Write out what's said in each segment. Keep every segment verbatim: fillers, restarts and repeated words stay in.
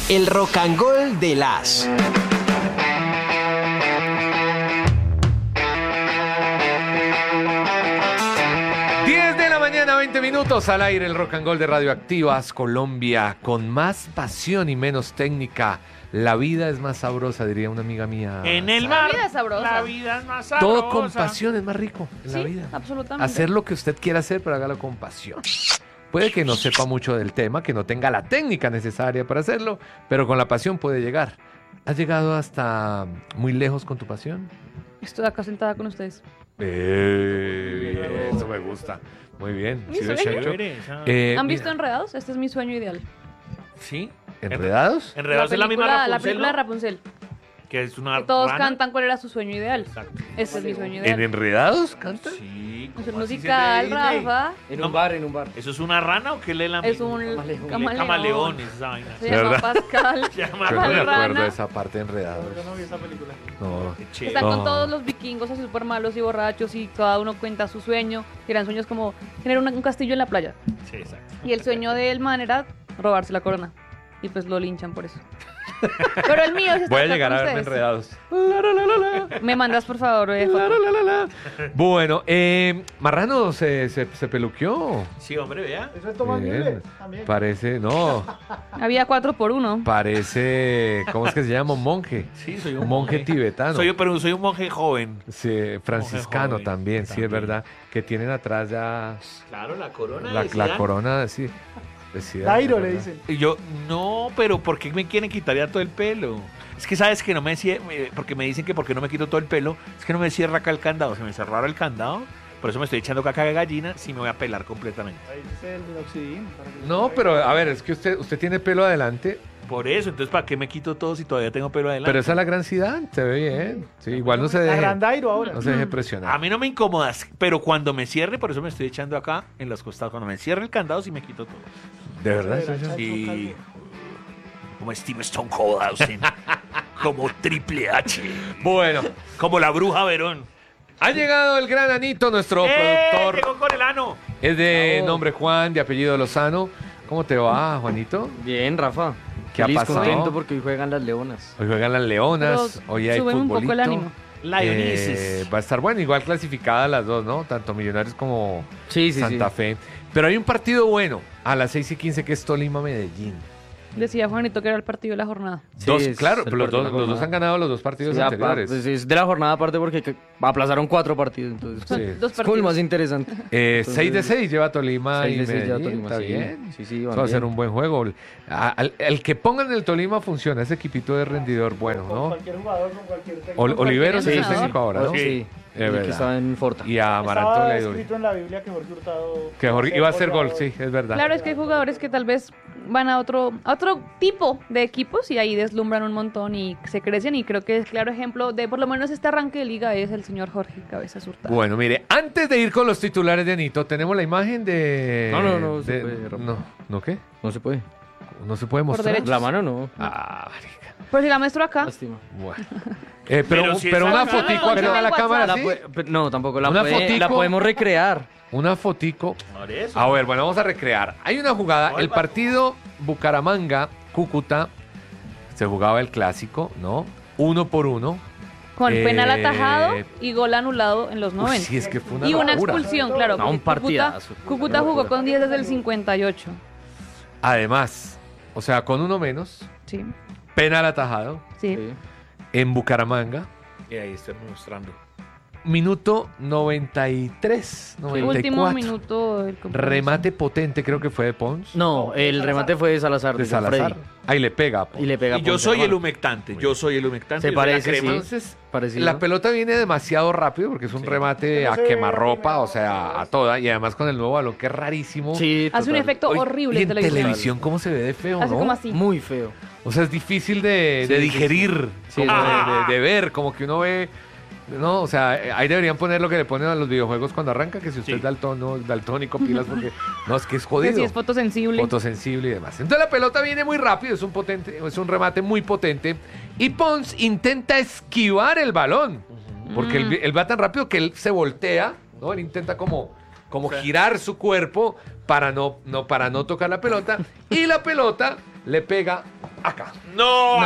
El Rock and Roll de las... diez de la mañana, veinte minutos al aire, el Rock and Roll de Radioactivas Colombia, con más pasión y menos técnica. La vida es más sabrosa, diría una amiga mía. En el La mar, vida es sabrosa. la vida es más sabrosa. Todo con pasión es más rico en Sí, la vida. absolutamente. Hacer lo que usted quiera hacer, pero hágalo con pasión. Puede que no sepa mucho del tema, que no tenga la técnica necesaria para hacerlo, pero con la pasión puede llegar. ¿Has llegado hasta muy lejos con tu pasión? Estoy acá sentada con ustedes. Eh, eso me gusta. Muy bien. Mi ¿Sí ves, sueño. Checho? Chévere, esa- Eh, ¿Han mira, visto Enredados? Este es mi sueño ideal. ¿Sí? ¿Enredados? Enredados es la misma película, Rapunzel, la película de ¿no? Rapunzel. Que es una Que todos rana. cantan cuál era su sueño ideal. Exacto. Este es mi sueño ¿En ideal. Enredados canta? Sí. Es ¿cómo un así musical, se lee Disney? Rafa. En No. un bar, en un bar. ¿Eso es una rana o qué lee la Es un Camaleón. camaleón. camaleones, esa vaina. Se llama ¿Verdad? Pascal. Se llama Yo no me Rana. acuerdo de esa parte de Enredados. Yo no vi esa película. No. Qué chévere. Están No. con todos los vikingos así súper malos y borrachos y cada uno cuenta su sueño. Y eran sueños como tener una- un castillo en la playa. Sí, exacto. Y el sueño del man era robarse la corona. Y pues lo linchan por eso. Pero el mío es estar Voy a acá llegar con a verme ustedes. Enredados. Me mandas por favor eh, foto. La, la, la, la. Bueno, eh, Marrano se, se, se peluqueó. Sí, hombre, vea. Eso es Tomás Bien. Miller también. Parece, no, Había cuatro por uno. parece, ¿cómo es que se llama? Un monje. Sí, soy Un monje tibetano. Soy, pero soy un monje joven. Sí, franciscano joven, también, sí, es también. verdad. Que tienen atrás ya Claro, la corona. la, decía. la corona, sí. decía, Dairo es le verdad. dicen. Y yo, no, pero ¿por qué me quieren quitar ya todo el pelo? Es que sabes que no me cierra, porque me dicen que porque no me quito todo el pelo, es que no me cierra acá el candado. Se me cerrara el candado, por eso me estoy echando caca de gallina, sí me voy a pelar completamente. Ahí dice el minoxidil. para que lo No, sepa. pero a ver, es que usted, usted tiene pelo adelante, Por eso, entonces ¿para qué me quito todo si todavía tengo pelo adelante? pero esa es la gran ciudad, se ve bien. Sí, igual no se La deje, gran Dairo ahora. no se deje presionar. A mí no me incomodas, pero cuando me cierre, por eso me estoy echando acá en los costados. Cuando me cierre el candado, sí me quito todo. ¿De verdad? Era Sergio? Chacho Y Calvo. como Steve Stone Cold Austin, como Triple H, Bueno, como la Bruja Verón. ha llegado el gran Anito, nuestro ¡Eh! productor. Llegó con el ano. Es de Bravo. nombre Juan, de apellido Lozano. ¿Cómo te va, Juanito? Bien, Rafa. ¿Qué ha Feliz, pasado? contento porque hoy juegan las Leonas. Hoy juegan las Leonas, Pero hoy hay súbeme un futbolito. poco el ánimo. Lionices. Eh, va a estar bueno, igual clasificadas las dos, ¿no? Tanto Millonarios como Sí, sí, Santa sí. Fe. Pero hay un partido bueno a las seis y quince que es Tolima-Medellín. Decía Juanito que era el partido de la jornada. Sí, Dos, es claro, el pero los partido dos, de la los dos jornada. han ganado los dos partidos Sí, anteriores. apa- pues es de la jornada aparte porque que- aplazaron cuatro partidos. Entonces, Son Sí. dos es como el partidos. más interesante. Eh, Entonces, seis de seis lleva Tolima seis y de seis lleva Medellín, Tolima, está sí. bien. Sí, sí, Eso van va a ser bien. un buen juego. A- al- el que pongan el Tolima funciona, ese equipito de rendidor bueno, Con ¿no? cualquier jugador, con cualquier técnico. Ol- Oliveros es el entrenador. técnico ahora, ¿no? Sí, Es el verdad. que estaba en Forta. Y a Amaranto Estaba le ha ido bien. escrito en la Biblia que Jorge Hurtado Que Jorge iba a hacer gol, sí, es verdad. Claro, es que hay jugadores que tal vez van a otro, a otro tipo de equipos y ahí deslumbran un montón y se crecen. Y creo que es claro ejemplo de por lo menos este arranque de liga es el señor Jorge Cabezas Hurtado. Bueno, mire, antes de ir con los titulares de Anito, tenemos la imagen de... No, no, no se de- puede, Rafa. No, ¿no qué? No se puede. No se puede mostrar. derecho. La mano no. Ah, marica. Pero si la muestro acá, Lástima. Bueno. Eh, pero Pero si pero esa una cámara- fotico acá Pero- a la WhatsApp. cámara, La ¿sí? puede- pero no, tampoco. La, Una puede- fotico. la podemos recrear. Una fotico. Por eso. A ver, bueno, vamos a recrear. Hay una jugada, el partido Bucaramanga-Cúcuta, se jugaba el clásico, ¿no? Uno por uno. con Eh, penal atajado y gol anulado en los Uy, noventa. sí, es que fue una Y una locura. expulsión, claro. No, un porque Cúcuta, partidazo. Cúcuta Una jugó locura. con diez desde el cincuenta y ocho. Además, o sea, con uno menos, Sí, penal atajado sí. Sí. en Bucaramanga, Y ahí estoy mostrando. minuto noventa y tres, noventa y Último cuatro. minuto del compromiso. Remate potente, creo que fue de Pons. No, el remate fue de Salazar. de de Salazar. Freddy. Ahí le pega a Pons. Y le pega Y yo Ponce, soy ¿no? el humectante, yo soy el humectante. Se yo soy la parece, crema. sí. Entonces, Parecido. la pelota viene demasiado rápido porque es un remate Pero a se ve quemarropa, primero, o sea, a toda. Y además con el nuevo balón, que es rarísimo. Sí, Hace un total. efecto Oye, horrible y en en televisión. televisión, ¿cómo se ve de feo, Hace no? como así. Muy feo. O sea, es difícil de, de Sí, sí, digerir, sí. como Sí, de, de- de ver, como que uno ve... No, o sea, eh, ahí deberían poner lo que le ponen a los videojuegos cuando arranca, que si usted Sí. es daltono, daltónico, pilas, porque... No, es que es Que jodido. sí es fotosensible. Fotosensible y demás. Entonces la pelota viene muy rápido, es un potente, es un remate muy potente. Y Pons intenta esquivar el balón. Porque él, él va tan rápido que él se voltea, ¿no? Él intenta como, como girar su cuerpo para no, no, para no tocar la pelota. Y la pelota le pega acá. No,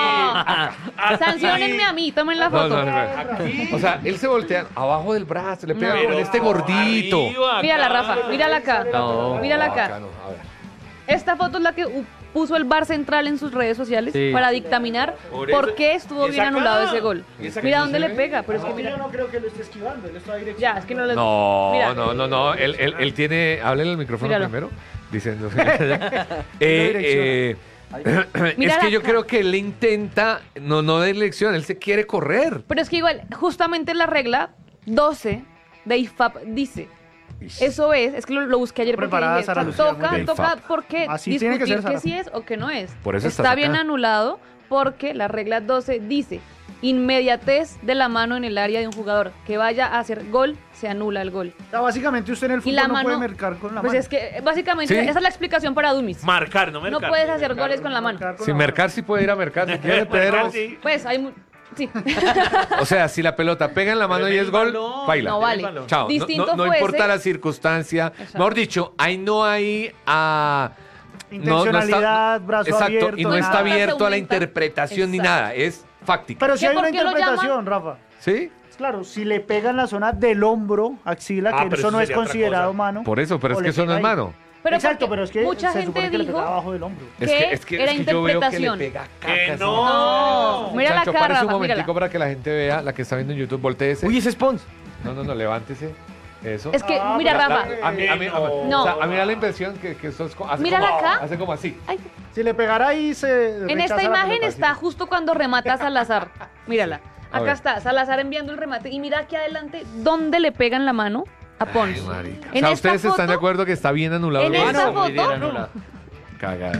No. Sanciónenme a mí, tomen la No, foto. no, no. O sea, él se voltea abajo del brazo, le pega No. con este gordito. Arriba, Mírala, acá. Rafa, mírala acá. No. Mírala No, acá. no, a ver. Esta foto es la que uh, puso el V A R Central en sus redes sociales Sí. para dictaminar Por eso- por qué estuvo ¿Y bien esa anulado acá? ese gol. ¿Y esa Mira acá? dónde ¿No le se ve? pega, pero es que Yo mira. no creo que lo esté esquivando, él está directo. Ya, es que no le. No, Mira. no, no, no. Él, él, él tiene. Háblele al micrófono Míralo. primero. Diciendo. eh, eh, es Mira que la yo cara. creo que él intenta. No, no de elección, él se quiere correr. Pero es que igual, justamente la regla doce de I F A P dice. Eso es, es que lo, lo busqué ayer porque Preparada, dije, Sara o sea, Lucía, muy toca, bien. toca, ¿por qué Así tiene que discutir ser, que Sara. sí es o que no es? Por eso Está estás bien acá. anulado porque la regla doce dice inmediatez de la mano en el área de un jugador. Que vaya a hacer gol, se anula el gol. O sea, básicamente usted en el Y fútbol la no mano, puede marcar con la pues mano. es que eh, básicamente ¿Sí? esa es la explicación para Dummies. Marcar, no No mercar. puedes hacer goles con la mano. Marcar con Si la Mercar sí puede ir a Mercar si quiere, pero. Marcar, sí. Pues hay mu- sí. O sea, si la pelota pega en la mano y es gol, baila. No vale. Chao. No- Distinto no, no fuese- importa la circunstancia. Exacto. Mejor dicho, ahí no hay ah, no- no está- Intencionalidad, brazo exacto, abierto, y no nada. está abierto a la Aumenta. interpretación ni Exacto. nada, es fáctica. Pero si ¿Qué, hay por una qué lo interpretación, Rafa. ¿Sí? Claro, si le pega en la zona del hombro, axila, Ah, que pero eso eso no es sería otra considerado cosa. mano. Por eso, pero o es le que eso no pega es ahí. mano. Pero Exacto, porque pero es que mucha se supone gente que le pega dijo abajo del hombro. Es ¿Qué? que, es que, Era es que yo veo que le interpretación. pega Que cacas. no. Mira la Chancho, cara, párese un Rafa, momentico mírala. para que la gente vea, la que está viendo en YouTube, volteese. Uy, ese Spons. No, no, no, levántese. Eso. Es que, Ah, mira, pero Rafa. La- a mí, a mí, a mí- No. o sea, a mí me da la impresión que, que eso es co- hace Mírala como, acá. hace como así. Ay, Si le pegara ahí, se. en rechaza esta la imagen pelota. está justo cuando remata Salazar. Mírala. A Acá ver. está, Salazar enviando el remate. Y mira aquí adelante, ¿dónde le pegan la mano a Pons? Ay, marica. En o sea, esta ¿ustedes están de foto- acuerdo que está bien anulado? En el gol? esta Muy bien foto, anulado. Cagada.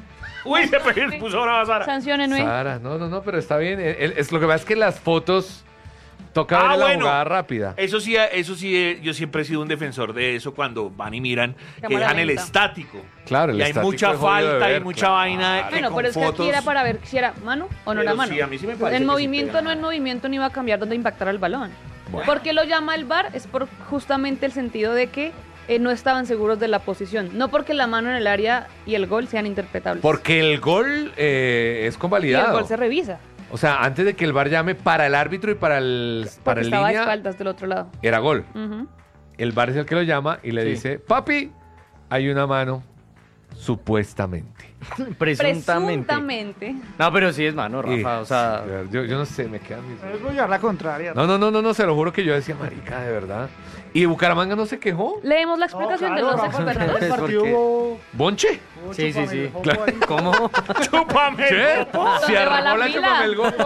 Uy, se pe- puso brava Sara. sanciónenme. Sara, no, no, no, pero está bien. El- el- es, lo que pasa es que las fotos toca Ah, ver la bueno. jugada rápida. Eso sí, eso sí, eh, yo siempre he sido un defensor de eso cuando van y miran, que Cámara dejan el lenta. estático. Claro, el y hay estático mucha es jodido de falta y ver, mucha claro. vaina. que Bueno, con pero es que aquí fotos- era para ver si era mano o no Pero era mano. sí, a mí sí me parece En que sí movimiento pega. no en movimiento ni va a cambiar donde impactara el balón. Bueno. ¿Por qué lo llama el V A R? Es por justamente el sentido de que eh, no estaban seguros de la posición. No porque la mano en el área y el gol sean interpretables. Porque el gol eh, es y el convalidado. gol se revisa. O sea, antes de que el V A R llame para el árbitro y para el, Porque para el estaba a línea, espaldas del otro lado. era gol. Ujú. El V A R es el que lo llama y le Sí. dice, papi, hay una mano, supuestamente. Presuntamente. Presuntamente. No, pero sí es mano, Y- Rafa. O sea, yo, yo no sé, me quedan mis... Es llevar la contraria. No, no, no, no, no, se lo juro que yo decía, marica, de verdad. ¿Y Bucaramanga no se quejó? Leemos la No, explicación claro, de los Rafa, expertos. el partido porque- hubo- ¿Bonche? hubo Sí, sí, chupame sí. el foco Claro. ahí. ¿cómo? ¡Chúpame! ¿Qué? ¿Dónde Se va arrancó la la fila? chupame el gol.